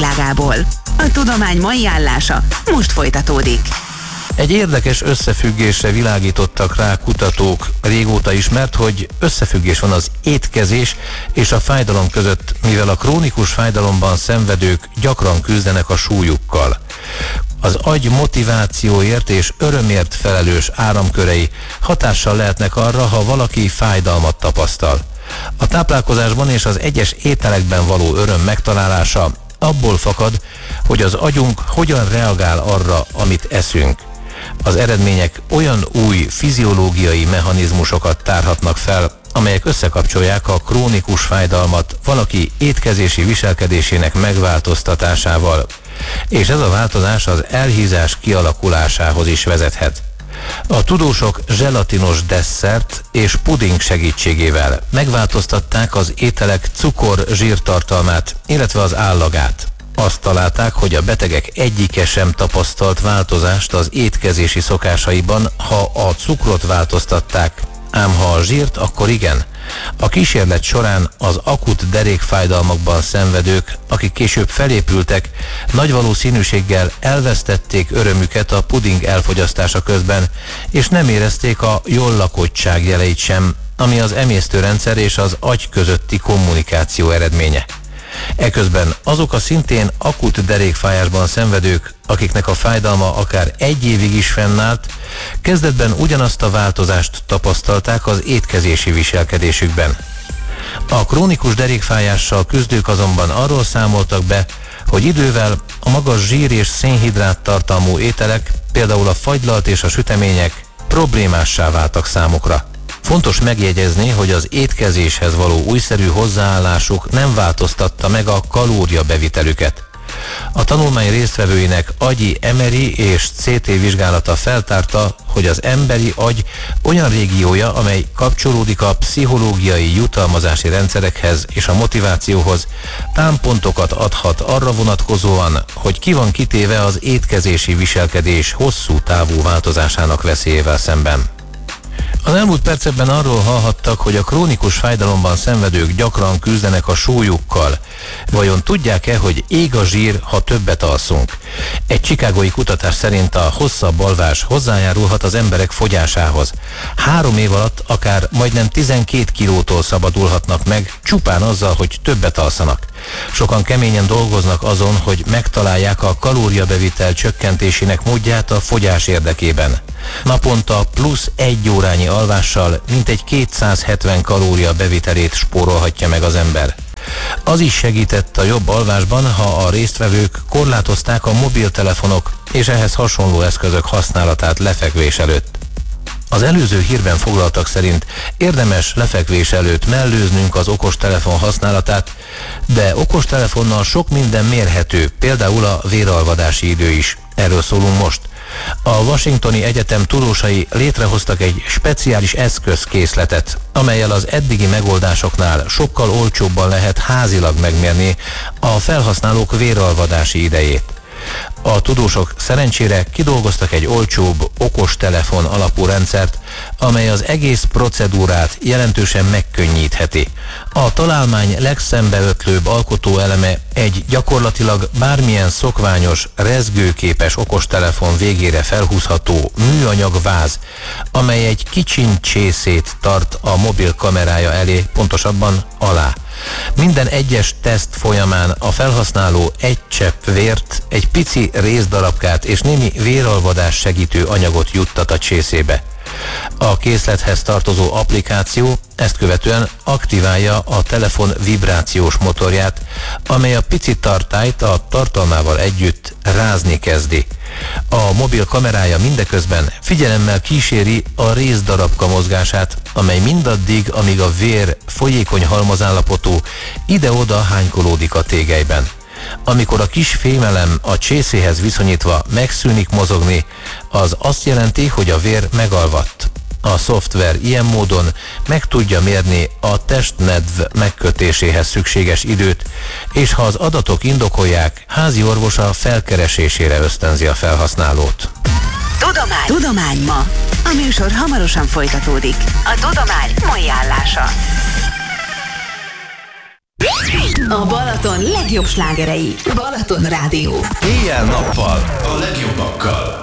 világából. A tudomány mai állása most folytatódik. Egy érdekes összefüggésre világítottak rá kutatók. Régóta ismert, hogy összefüggés van az étkezés és a fájdalom között, mivel a krónikus fájdalomban szenvedők gyakran küzdenek a súlyukkal. Az agy motivációért és örömért felelős áramkörei hatással lehetnek arra, ha valaki fájdalmat tapasztal. A táplálkozásban és az egyes ételekben való öröm megtalálása abból fakad, hogy az agyunk hogyan reagál arra, amit eszünk. Az eredmények olyan új fiziológiai mechanizmusokat tárhatnak fel, amelyek összekapcsolják a krónikus fájdalmat valaki étkezési viselkedésének megváltoztatásával, és ez a változás az elhízás kialakulásához is vezethet. A tudósok zselatinos desszert és puding segítségével megváltoztatták az ételek cukor-zsírtartalmát, illetve az állagát. Azt találták, hogy a betegek egyike sem tapasztalt változást az étkezési szokásaiban, ha a cukrot változtatták, ám ha a zsírt, akkor igen. A kísérlet során az akut derékfájdalmakban szenvedők, akik később felépültek, nagy valószínűséggel elvesztették örömüket a puding elfogyasztása közben, és nem érezték a jollakottság jeleit sem, ami az emésztőrendszer és az agy közötti kommunikáció eredménye. Eközben azok a szintén akut derékfájásban szenvedők, akiknek a fájdalma akár egy évig is fennállt, kezdetben ugyanazt a változást tapasztalták az étkezési viselkedésükben. A krónikus derékfájással küzdők azonban arról számoltak be, hogy idővel a magas zsír és szénhidrát tartalmú ételek, például a fagylalt és a sütemények problémássá váltak számukra. Fontos megjegyezni, hogy az étkezéshez való újszerű hozzáállásuk nem változtatta meg a kalóriabevitelüket. A tanulmány résztvevőinek agyi MRI és CT vizsgálata feltárta, hogy az emberi agy olyan régiója, amely kapcsolódik a pszichológiai jutalmazási rendszerekhez és a motivációhoz, támpontokat adhat arra vonatkozóan, hogy ki van kitéve az étkezési viselkedés hosszú távú változásának veszélyével szemben. Az elmúlt percekben arról hallhattak, hogy a krónikus fájdalomban szenvedők gyakran küzdenek a súlyukkal. Vajon tudják-e, hogy ég a zsír, ha többet alszunk? Egy chicagói kutatás szerint a hosszabb alvás hozzájárulhat az emberek fogyásához. 3 év alatt akár majdnem 12 kilótól szabadulhatnak meg, csupán azzal, hogy többet alszanak. Sokan keményen dolgoznak azon, hogy megtalálják a kalóriabevitel csökkentésének módját a fogyás érdekében. Naponta plusz 1 órányi alvással mintegy 270 kalória bevitelét spórolhatja meg az ember. Az is segített a jobb alvásban, ha a résztvevők korlátozták a mobiltelefonok és ehhez hasonló eszközök használatát lefekvés előtt. Az előző hírben foglaltak szerint érdemes lefekvés előtt mellőznünk az okostelefon használatát, de okostelefonnal sok minden mérhető, például a véralvadási idő is. Erről szólunk most. A Washingtoni Egyetem tudósai létrehoztak egy speciális eszközkészletet, amellyel az eddigi megoldásoknál sokkal olcsóbban lehet házilag megmérni a felhasználók véralvadási idejét. A tudósok szerencsére kidolgoztak egy olcsóbb, okostelefon alapú rendszert, amely az egész procedúrát jelentősen megkönnyítheti. A találmány legszembeötlőbb alkotóeleme egy gyakorlatilag bármilyen szokványos, rezgőképes okostelefon végére felhúzható műanyag váz, amely egy kicsiny csészét tart a mobil kamerája elé, pontosabban alá. Minden egyes teszt folyamán a felhasználó egy csepp vért, egy pici részdarabkát és némi véralvadás segítő anyagot juttat a csészébe. A készlethez tartozó applikáció ezt követően aktiválja a telefon vibrációs motorját, amely a pici tartályt a tartalmával együtt rázni kezdi. A mobil kamerája mindeközben figyelemmel kíséri a részdarabka mozgását, amely mindaddig, amíg a vér folyékony halmazállapotú, ide-oda hánykolódik a tégelyben. Amikor a kis fémelem a csészéhez viszonyítva megszűnik mozogni, az azt jelenti, hogy a vér megalvadt. A szoftver ilyen módon meg tudja mérni a testnedv megkötéséhez szükséges időt, és ha az adatok indokolják, házi orvosa felkeresésére ösztönzi a felhasználót. Tudomány ma. A műsor hamarosan folytatódik. A tudomány mai állása. A Balaton legjobb slágerei. Balaton Rádió. Éjjel-nappal